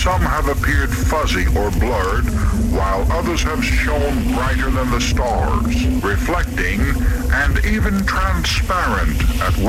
some have appeared fuzzy or blurred, while others have shone brighter than the stars, reflecting and even transparent at